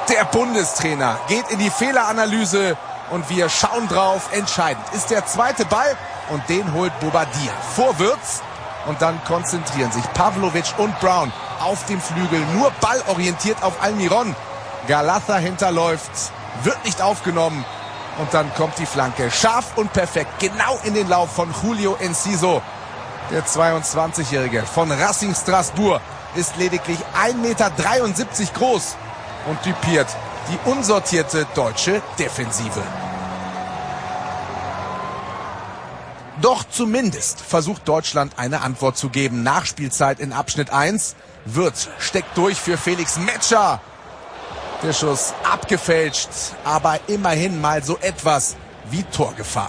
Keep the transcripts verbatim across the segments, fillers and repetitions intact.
Der Bundestrainer geht in die Fehleranalyse und wir schauen drauf. Entscheidend ist der zweite Ball und den holt Bobadilla vor Wirtz. Und dann konzentrieren sich Pavlovic und Brown auf dem Flügel. Nur ballorientiert auf Almiron. Galatha hinterläuft, wird nicht aufgenommen. Und dann kommt die Flanke scharf und perfekt. Genau in den Lauf von Julio Enciso. Der zweiundzwanzigjährige von Racing Strasbourg ist lediglich ein Meter dreiundsiebzig groß und typiert die unsortierte deutsche Defensive. Doch zumindest versucht Deutschland eine Antwort zu geben. Nachspielzeit in Abschnitt eins. Wirtz steckt durch für Felix Metscher. Der Schuss abgefälscht, aber immerhin mal so etwas wie Torgefahr.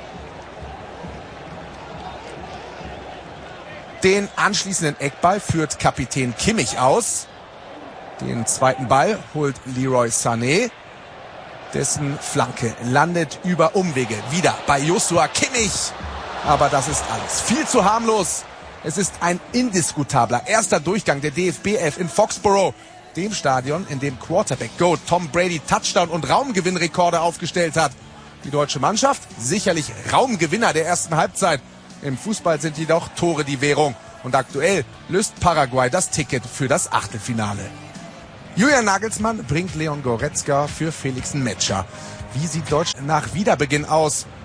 Den anschließenden Eckball führt Kapitän Kimmich aus. Den zweiten Ball holt Leroy Sané. Dessen Flanke landet über Umwege wieder bei Joshua Kimmich. Aber das ist alles viel zu harmlos. Es ist ein indiskutabler erster Durchgang der D F B elf in Foxborough, dem Stadion, in dem Quarterback-Goat Tom Brady Touchdown- und Raumgewinnrekorde aufgestellt hat. Die deutsche Mannschaft sicherlich Raumgewinner der ersten Halbzeit. Im Fußball sind jedoch Tore die Währung. Und aktuell löst Paraguay das Ticket für das Achtelfinale. Julian Nagelsmann bringt Leon Goretzka für Felix Metscher. Wie sieht Deutschland nach Wiederbeginn aus?